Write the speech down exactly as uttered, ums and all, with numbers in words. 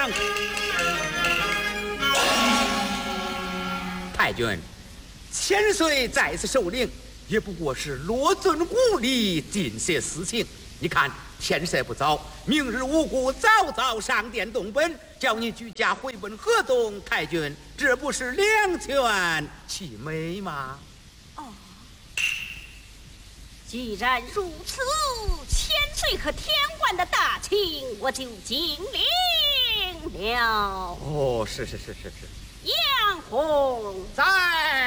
太君，千岁在此受令，也不过是落尊故里，尽些私情。你看天色不早，明日五谷早早上殿动本，叫你居家回奔河东。太君，这不是两全其美吗？ 哦，既然如此，千岁和天官的大情，我就尽领了。 哦，是是是是是。 杨红在。